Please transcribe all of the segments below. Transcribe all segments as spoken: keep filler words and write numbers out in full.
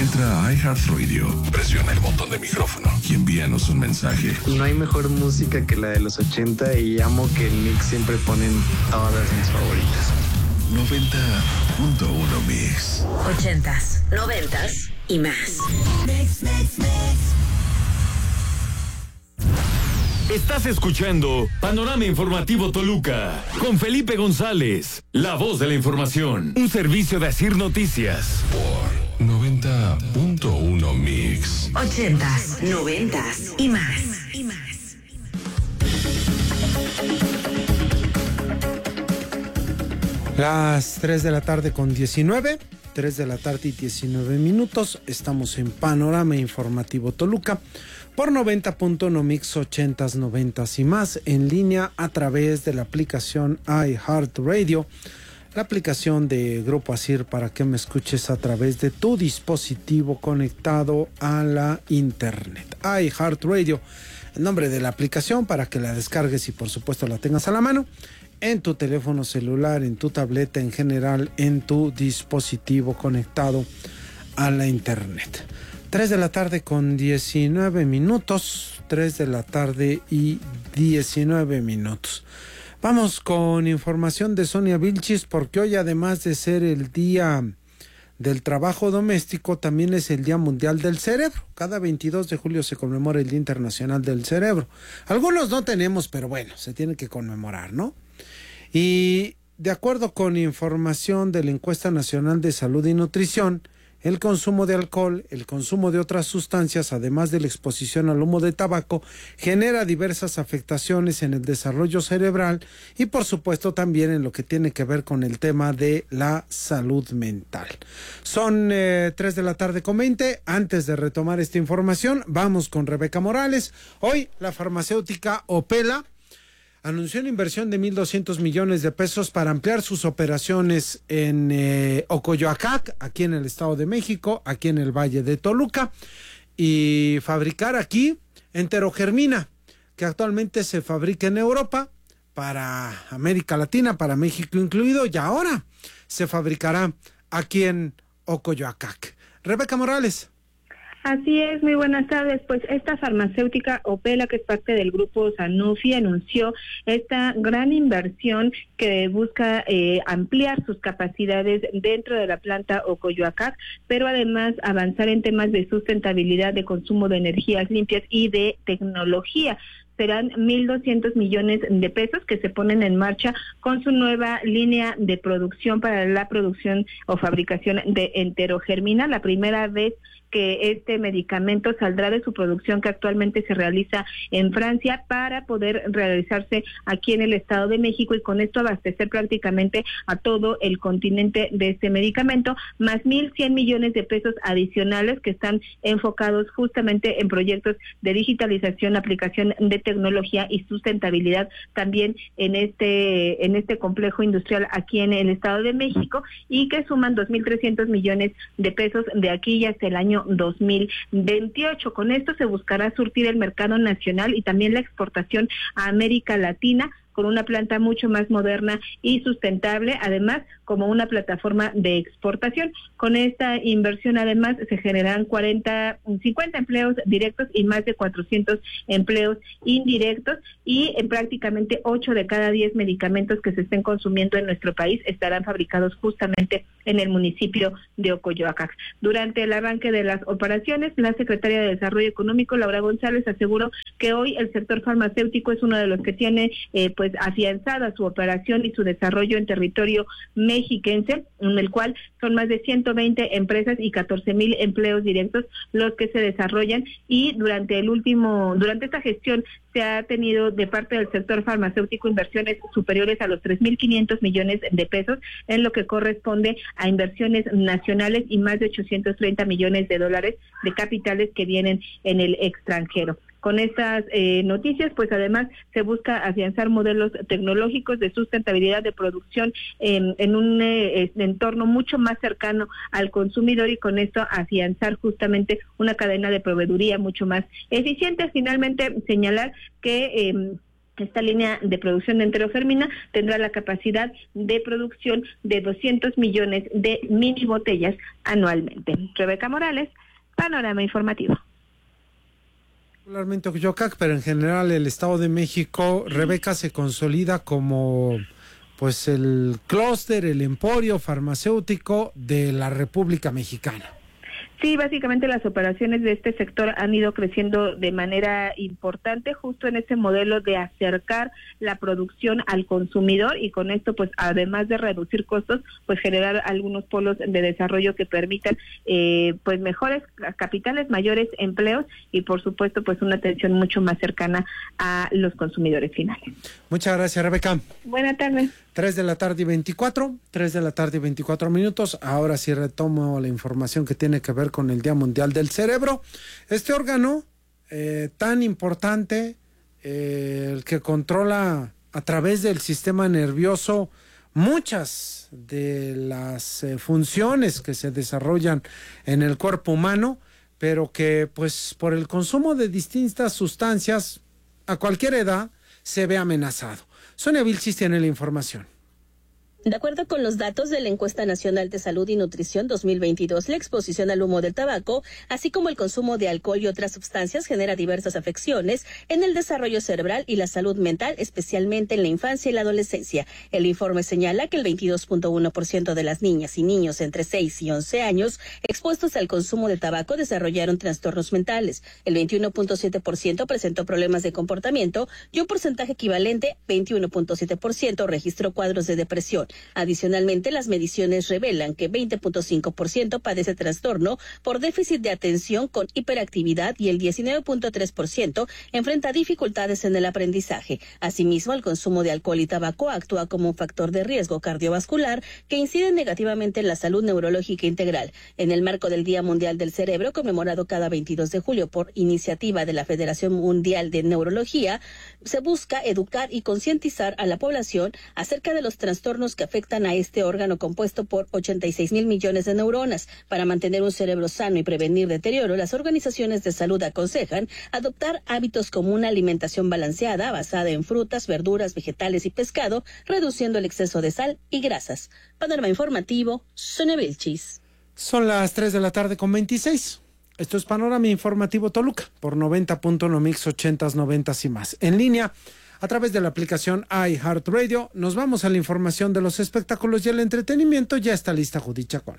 Entra a iHeartRadio, presiona el botón de micrófono y envíanos un mensaje. No hay mejor música que la de los ochenta y amo que en Mix siempre ponen todas mis favoritas. noventa punto uno Mix. Ochentas, noventas y más. Mix, mix, mix. Estás escuchando Panorama Informativo Toluca con Felipe González, la voz de la información, un servicio de Asir Noticias. Por noventa punto uno Mix. Ochentas, noventas y más. Y más. Las tres de la tarde con diecinueve, tres de la tarde y diecinueve minutos. Estamos en Panorama Informativo Toluca por noventa punto uno Mix, ochentas, noventas y más, en línea a través de la aplicación iHeartRadio, la aplicación de Grupo Asir, para que me escuches a través de tu dispositivo conectado a la internet. iHeartRadio, el nombre de la aplicación, para que la descargues y por supuesto la tengas a la mano en tu teléfono celular, en tu tableta, en general en tu dispositivo conectado a la internet. tres de la tarde con diecinueve minutos, tres de la tarde y diecinueve minutos. Vamos con información de Sonia Vilchis, porque hoy, además de ser el Día del Trabajo Doméstico, también es el Día Mundial del Cerebro. Cada veintidós de julio se conmemora el Día Internacional del Cerebro. Algunos no tenemos, pero bueno, se tiene que conmemorar, ¿no? Y de acuerdo con información de la Encuesta Nacional de Salud y Nutrición, el consumo de alcohol, el consumo de otras sustancias, además de la exposición al humo de tabaco, genera diversas afectaciones en el desarrollo cerebral y por supuesto también en lo que tiene que ver con el tema de la salud mental. Son eh, tres de la tarde con veinte. Antes de retomar esta información, vamos con Rebeca Morales. Hoy la farmacéutica Opela anunció una inversión de mil doscientos millones de pesos para ampliar sus operaciones en eh, Ocoyoacac, aquí en el Estado de México, aquí en el Valle de Toluca, y fabricar aquí enterogermina, que actualmente se fabrica en Europa, para América Latina, para México incluido, y ahora se fabricará aquí en Ocoyoacac. Rebeca Morales. Así es, muy buenas tardes. Pues esta farmacéutica Opela, que es parte del grupo Sanofi, anunció esta gran inversión que busca eh, ampliar sus capacidades dentro de la planta Ocoyoacac, pero además avanzar en temas de sustentabilidad, de consumo de energías limpias y de tecnología. Serán mil doscientos millones de pesos que se ponen en marcha con su nueva línea de producción para la producción o fabricación de enterogermina, la primera vez que este medicamento saldrá de su producción, que actualmente se realiza en Francia, para poder realizarse aquí en el Estado de México, y con esto abastecer prácticamente a todo el continente de este medicamento, más mil cien millones de pesos adicionales que están enfocados justamente en proyectos de digitalización, aplicación de tecnología y sustentabilidad también en este en este complejo industrial aquí en el Estado de México, y que suman dos mil trescientos millones de pesos de aquí y hasta el año dos mil veintiocho. Con esto se buscará surtir el mercado nacional y también la exportación a América Latina, con una planta mucho más moderna y sustentable, además como una plataforma de exportación. Con esta inversión además se generarán cuarenta, cincuenta empleos directos y más de cuatrocientos empleos indirectos, y en prácticamente ocho de cada diez medicamentos que se estén consumiendo en nuestro país estarán fabricados justamente en el municipio de Ocoyoacac. Durante el arranque de las operaciones, la secretaria de Desarrollo Económico, Laura González, aseguró que hoy el sector farmacéutico es uno de los que tiene eh, pues afianzada su operación y su desarrollo en territorio mexiquense, en el cual son más de ciento veinte empresas y catorce mil empleos directos los que se desarrollan, y durante el último, durante esta gestión se ha tenido de parte del sector farmacéutico inversiones superiores a los tres mil quinientos millones de pesos, en lo que corresponde a inversiones nacionales, y más de ochocientos treinta millones de dólares de capitales que vienen en el extranjero. Con estas eh, noticias, pues además se busca afianzar modelos tecnológicos de sustentabilidad de producción en, en un eh, entorno mucho más cercano al consumidor, y con esto afianzar justamente una cadena de proveeduría mucho más eficiente. Finalmente, señalar que eh, Esta línea de producción de enterogermina tendrá la capacidad de producción de doscientos millones de mini botellas anualmente. Rebeca Morales, Panorama Informativo. Particularmente Oaxaca, pero en general el Estado de México, Rebeca, se consolida como pues el clúster, el emporio farmacéutico de la República Mexicana. Sí, básicamente las operaciones de este sector han ido creciendo de manera importante justo en ese modelo de acercar la producción al consumidor y con esto pues además de reducir costos pues generar algunos polos de desarrollo que permitan eh, pues mejores capitales, mayores empleos y por supuesto pues una atención mucho más cercana a los consumidores finales. Muchas gracias, Rebeca. Buenas tardes. tres de la tarde y veinticuatro, tres de la tarde y veinticuatro minutos. Ahora sí retomo la información que tiene que ver con el Día Mundial del Cerebro. Este órgano eh, tan importante, eh, el que controla a través del sistema nervioso muchas de las eh, funciones que se desarrollan en el cuerpo humano, pero que pues por el consumo de distintas sustancias a cualquier edad se ve amenazado. Sonia Vilchis tiene la información. De acuerdo con los datos de la Encuesta Nacional de Salud y Nutrición dos mil veintidós, la exposición al humo del tabaco, así como el consumo de alcohol y otras sustancias, genera diversas afecciones en el desarrollo cerebral y la salud mental, especialmente en la infancia y la adolescencia. El informe señala que el veintidós punto uno por ciento de las niñas y niños entre seis y once años expuestos al consumo de tabaco desarrollaron trastornos mentales. El veintiuno punto siete por ciento presentó problemas de comportamiento y un porcentaje equivalente, veintiuno punto siete por ciento, registró cuadros de depresión. Adicionalmente, las mediciones revelan que veinte punto cinco por ciento padece trastorno por déficit de atención con hiperactividad y el diecinueve punto tres por ciento enfrenta dificultades en el aprendizaje. Asimismo, el consumo de alcohol y tabaco actúa como un factor de riesgo cardiovascular que incide negativamente en la salud neurológica integral. En el marco del Día Mundial del Cerebro, conmemorado cada veintidós de julio por iniciativa de la Federación Mundial de Neurología, se busca educar y concientizar a la población acerca de los trastornos que afectan a este órgano compuesto por ochenta y seis mil millones de neuronas. Para mantener un cerebro sano y prevenir deterioro, las organizaciones de salud aconsejan adoptar hábitos como una alimentación balanceada basada en frutas, verduras, vegetales y pescado, reduciendo el exceso de sal y grasas. Panorama Informativo, Sonia Vilchis. Son las tres de la tarde con veintiséis. Esto es Panorama Informativo Toluca por noventa punto uno Mix ochentas, noventas y más. En línea, a través de la aplicación iHeartRadio, nos vamos a la información de los espectáculos y el entretenimiento. Ya está lista Judith Chacón.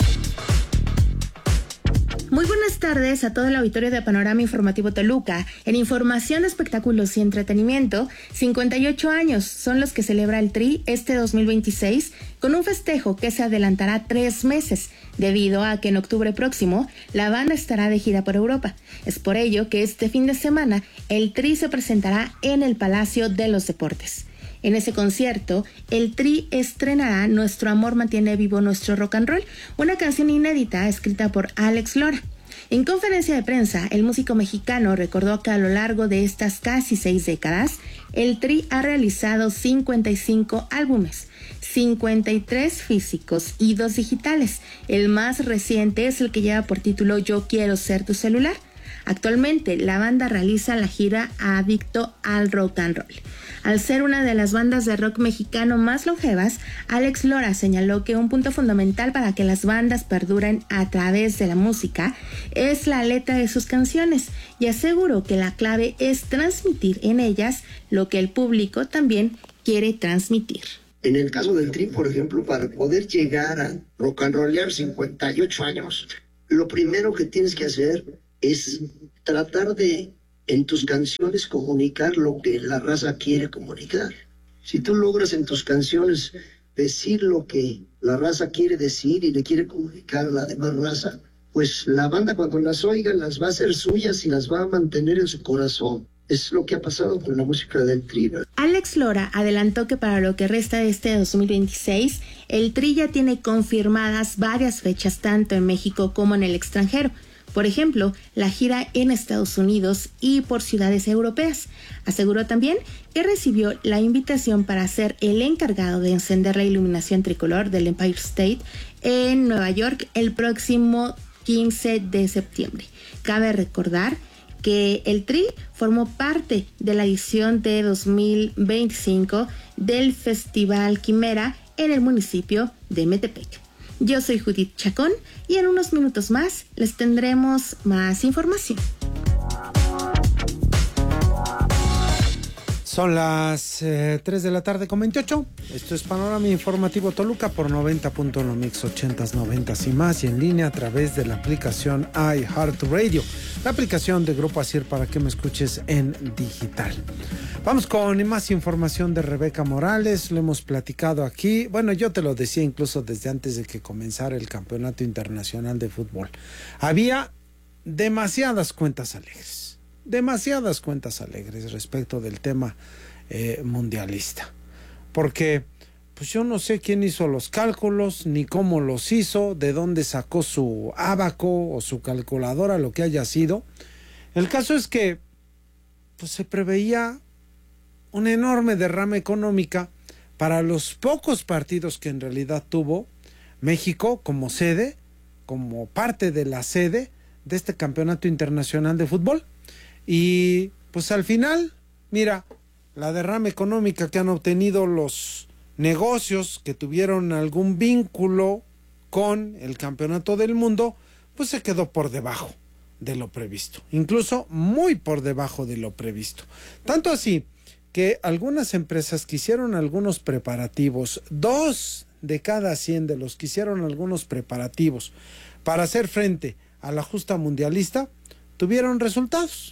Muy buenas tardes a todo el auditorio de Panorama Informativo Toluca. En información de espectáculos y entretenimiento, cincuenta y ocho años son los que celebra el Tri este dos mil veintiséis, con un festejo que se adelantará tres meses, debido a que en octubre próximo la banda estará de gira por Europa. Es por ello que este fin de semana el Tri se presentará en el Palacio de los Deportes. En ese concierto, el Tri estrenará Nuestro amor mantiene vivo nuestro rock and roll, una canción inédita escrita por Alex Lora. En conferencia de prensa, el músico mexicano recordó que a lo largo de estas casi seis décadas, el Tri ha realizado cincuenta y cinco álbumes, cincuenta y tres físicos y dos digitales. El más reciente es el que lleva por título Yo quiero ser tu celular. Actualmente, la banda realiza la gira Adicto al Rock and Roll. Al ser una de las bandas de rock mexicano más longevas, Alex Lora señaló que un punto fundamental para que las bandas perduren a través de la música es la letra de sus canciones y aseguró que la clave es transmitir en ellas lo que el público también quiere transmitir. En el caso del Tri, por ejemplo, para poder llegar a rock and rollear cincuenta y ocho años, lo primero que tienes que hacer es tratar de, en tus canciones, comunicar lo que la raza quiere comunicar. Si tú logras en tus canciones decir lo que la raza quiere decir y le quiere comunicar a la demás raza, pues la banda cuando las oiga las va a hacer suyas y las va a mantener en su corazón. Es lo que ha pasado con la música del Tri. Alex Lora adelantó que para lo que resta de este dos mil veintiséis, el Tri ya tiene confirmadas varias fechas tanto en México como en el extranjero. Por ejemplo, la gira en Estados Unidos y por ciudades europeas. Aseguró también que recibió la invitación para ser el encargado de encender la iluminación tricolor del Empire State en Nueva York el próximo quince de septiembre. Cabe recordar que el Tri formó parte de la edición de dos mil veinticinco del Festival Quimera en el municipio de Metepec. Yo soy Judith Chacón y en unos minutos más les tendremos más información. Son las eh, tres de la tarde con veintiocho. Esto es Panorama Informativo Toluca por noventa punto uno Mix ochentas, noventas y más, y en línea a través de la aplicación iHeartRadio, la aplicación de Grupo Asir para que me escuches en digital. Vamos con más información de Rebeca Morales. Lo hemos platicado aquí. Bueno, yo te lo decía incluso desde antes de que comenzara el Campeonato Internacional de Fútbol. Había demasiadas cuentas alegres. demasiadas cuentas alegres respecto del tema eh, mundialista, porque pues yo no sé quién hizo los cálculos, ni cómo los hizo, de dónde sacó su ábaco o su calculadora, lo que haya sido. El caso es que pues se preveía una enorme derrama económica para los pocos partidos que en realidad tuvo México como sede, como parte de la sede de este Campeonato Internacional de Fútbol. Y pues al final, mira, la derrama económica que han obtenido los negocios que tuvieron algún vínculo con el Campeonato del Mundo, pues se quedó por debajo de lo previsto, incluso muy por debajo de lo previsto. Tanto así que algunas empresas que hicieron algunos preparativos, dos de cada cien de los que hicieron algunos preparativos para hacer frente a la justa mundialista, tuvieron resultados.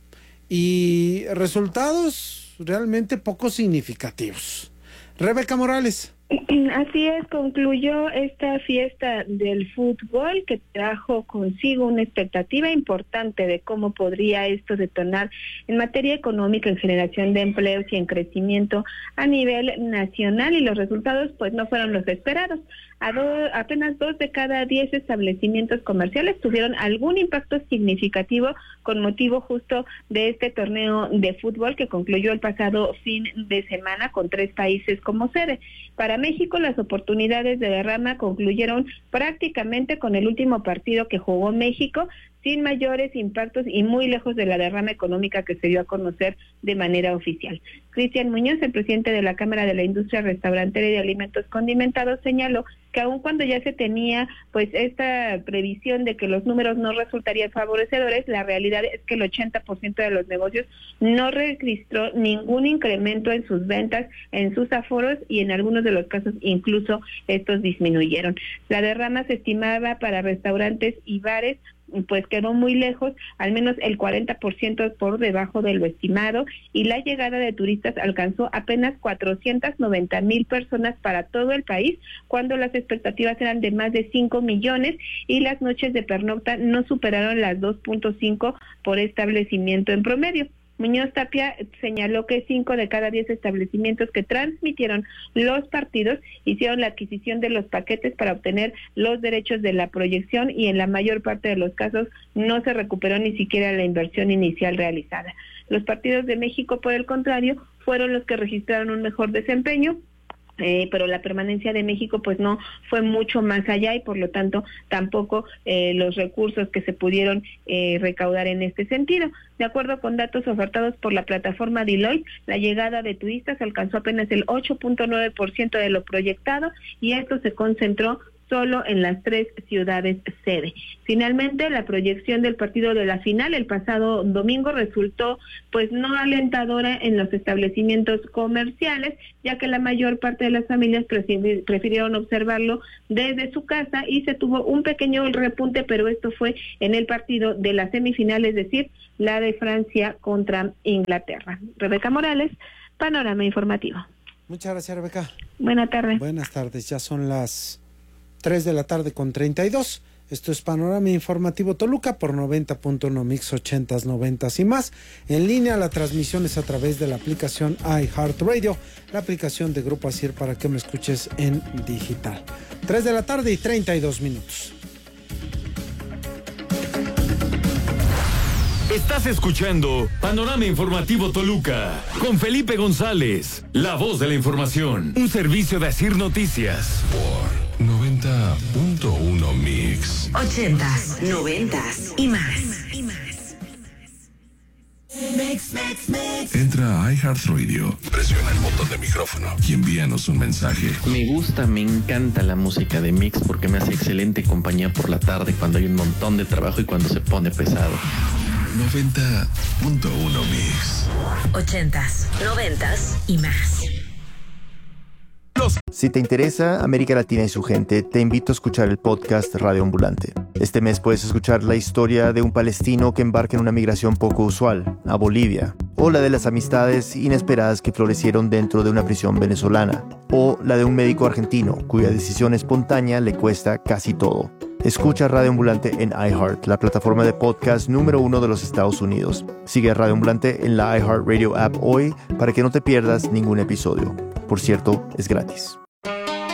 Y resultados realmente poco significativos. Rebeca Morales. Así es, concluyó esta fiesta del fútbol que trajo consigo una expectativa importante de cómo podría esto detonar en materia económica, en generación de empleos y en crecimiento a nivel nacional, y los resultados pues no fueron los esperados. A do, apenas dos de cada diez establecimientos comerciales tuvieron algún impacto significativo con motivo justo de este torneo de fútbol que concluyó el pasado fin de semana con tres países como sede. Para México, las oportunidades de derrama concluyeron prácticamente con el último partido que jugó México, sin mayores impactos y muy lejos de la derrama económica que se dio a conocer de manera oficial. Cristian Muñoz, el presidente de la Cámara de la Industria Restaurantera y de Alimentos Condimentados, señaló que aun cuando ya se tenía pues esta previsión de que los números no resultarían favorecedores, la realidad es que el ochenta por ciento de los negocios no registró ningún incremento en sus ventas, en sus aforos, y en algunos de los casos incluso estos disminuyeron. La derrama se estimaba para restaurantes y bares, pues quedó muy lejos, al menos el cuarenta por ciento por debajo de lo estimado, y la llegada de turistas alcanzó apenas cuatrocientas noventa mil personas para todo el país, cuando las expectativas eran de más de cinco millones, y las noches de pernocta no superaron las dos punto cinco por establecimiento en promedio. Muñoz Tapia señaló que cinco de cada diez establecimientos que transmitieron los partidos hicieron la adquisición de los paquetes para obtener los derechos de la proyección, y en la mayor parte de los casos no se recuperó ni siquiera la inversión inicial realizada. Los partidos de México, por el contrario, fueron los que registraron un mejor desempeño. Eh, pero la permanencia de México pues no fue mucho más allá, y por lo tanto tampoco eh, los recursos que se pudieron eh, recaudar en este sentido. De acuerdo con datos ofertados por la plataforma Deloitte, la llegada de turistas alcanzó apenas el ocho punto nueve por ciento de lo proyectado, y esto se concentró solo en las tres ciudades sede. Finalmente, la proyección del partido de la final el pasado domingo resultó pues no alentadora en los establecimientos comerciales, ya que la mayor parte de las familias prefirieron observarlo desde su casa, y se tuvo un pequeño repunte, pero esto fue en el partido de la semifinal, es decir, la de Francia contra Inglaterra. Rebeca Morales, Panorama Informativo. Muchas gracias, Rebeca. Buenas tardes. Buenas tardes, ya son las tres de la tarde con treinta y dos. Esto es Panorama Informativo Toluca por noventa punto uno Mix ochentas, noventas y más. En línea, la transmisión es a través de la aplicación iHeartRadio, la aplicación de Grupo Asir para que me escuches en digital. tres de la tarde y treinta y dos minutos. Estás escuchando Panorama Informativo Toluca con Felipe González, la voz de la información, un servicio de Asir Noticias. Por noventa punto uno Mix. Ochentas, noventas y más. iHeartRadio, presiona el botón de micrófono y envíanos un mensaje. Me gusta, me encanta la música de Mix porque me hace excelente compañía por la tarde cuando hay un montón de trabajo y cuando se pone pesado. noventa punto uno Mix. Ochentas, noventas y más. Si te interesa América Latina y su gente, te invito a escuchar el podcast Radio Ambulante. Este mes puedes escuchar la historia de un palestino que embarca en una migración poco usual, a Bolivia, o la de las amistades inesperadas que florecieron dentro de una prisión venezolana, o la de un médico argentino cuya decisión espontánea le cuesta casi todo. Escucha Radio Ambulante en iHeart, la plataforma de podcast número uno de los Estados Unidos. Sigue a Radio Ambulante en la iHeartRadio app hoy para que no te pierdas ningún episodio. Por cierto, es gratis.